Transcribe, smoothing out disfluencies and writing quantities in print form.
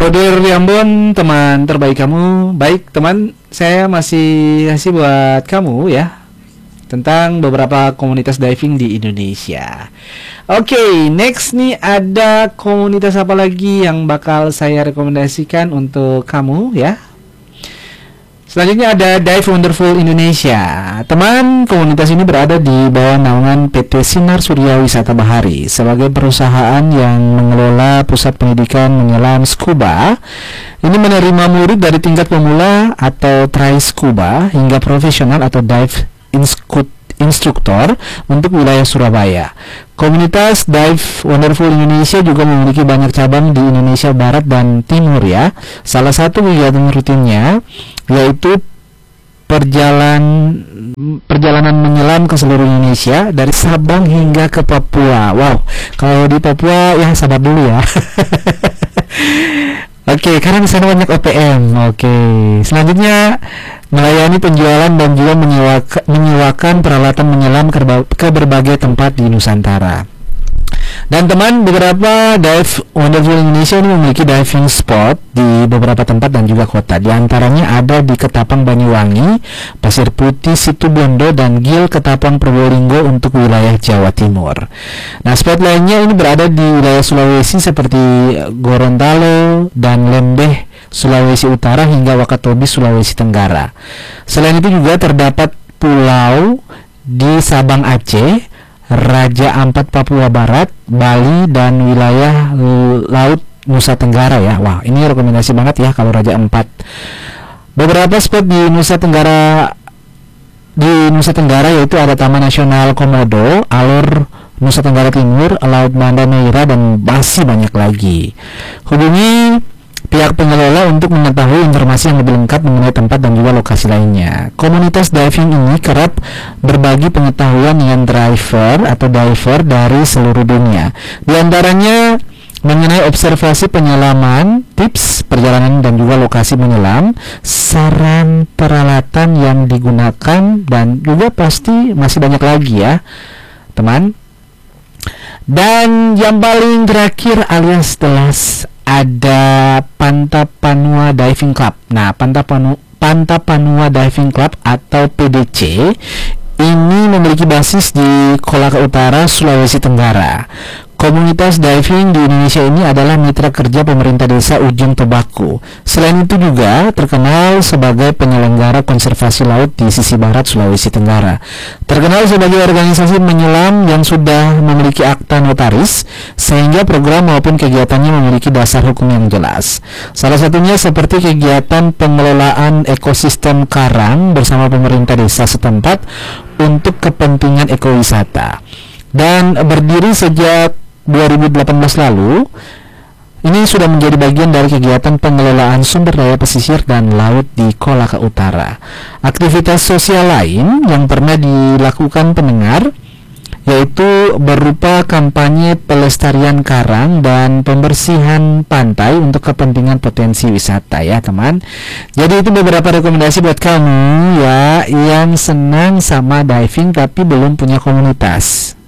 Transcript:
Roder Ambon, teman terbaik kamu. Baik teman, saya masih kasih buat kamu ya tentang beberapa komunitas diving di Indonesia. Oke, next nih ada komunitas apa lagi yang bakal saya rekomendasikan untuk kamu ya. Selanjutnya ada Dive Wonderful Indonesia. Teman, komunitas ini berada di bawah naungan PT Sinar Surya Wisata Bahari sebagai perusahaan yang mengelola pusat pendidikan menyelam scuba. Ini menerima murid dari tingkat pemula atau try scuba hingga profesional atau dive instruktur untuk wilayah Surabaya. Komunitas Dive Wonderful Indonesia juga memiliki banyak cabang di Indonesia Barat dan Timur ya. Salah satu kegiatan rutinnya yaitu perjalanan menyelam ke seluruh Indonesia dari Sabang hingga ke Papua. Wow, kalau di Papua ya sabar dulu ya. Oke, karena di sana banyak OPM. Oke, selanjutnya melayani penjualan dan juga menyewakan peralatan menyelam ke berbagai tempat di Nusantara. Dan teman, beberapa Dive Wonderful Indonesia ini memiliki diving spot di beberapa tempat dan juga kota. Di antaranya ada di Ketapang Banyuwangi, Pasir Putih Situbondo, dan Gil Ketapang Probolinggo untuk wilayah Jawa Timur. Nah, spot lainnya ini berada di wilayah Sulawesi seperti Gorontalo dan Lembeh Sulawesi Utara hingga Wakatobi Sulawesi Tenggara. Selain itu juga terdapat pulau di Sabang Aceh, Raja Ampat Papua Barat, Bali, dan wilayah Laut Nusa Tenggara ya. Wah, ini rekomendasi banget ya kalau Raja Ampat. Beberapa spot di Nusa Tenggara yaitu ada Taman Nasional Komodo, Alor Nusa Tenggara Timur, Laut Banda Neira, dan masih banyak lagi. Hubungi pihak pengelola untuk mengetahui informasi yang lebih lengkap mengenai tempat dan juga lokasi lainnya. Komunitas diving ini kerap berbagi pengetahuan dengan diver dari seluruh dunia. Di antaranya mengenai observasi penyelaman, tips perjalanan dan juga lokasi menyelam, saran peralatan yang digunakan, dan juga pasti masih banyak lagi ya, teman. Dan yang paling terakhir alias telas ada Pantapanua Diving Club. Nah, Pantapanua Diving Club atau PDC ini memiliki basis di Kolaka Utara, Sulawesi Tenggara. Komunitas diving di Indonesia ini adalah mitra kerja pemerintah desa Ujung Tobaku. Selain itu juga terkenal sebagai penyelenggara konservasi laut di sisi barat Sulawesi Tenggara. Terkenal sebagai organisasi menyelam yang sudah memiliki akta notaris, sehingga program maupun kegiatannya memiliki dasar hukum yang jelas. Salah satunya seperti kegiatan pengelolaan ekosistem karang bersama pemerintah desa setempat untuk kepentingan ekowisata. Dan berdiri sejak 2018 lalu, ini sudah menjadi bagian dari kegiatan pengelolaan sumber daya pesisir dan laut di Kolaka Utara. Aktivitas sosial lain yang pernah dilakukan pendengar yaitu berupa kampanye pelestarian karang dan pembersihan pantai untuk kepentingan potensi wisata ya teman. Jadi itu beberapa rekomendasi buat kamu ya yang senang sama diving tapi belum punya komunitas.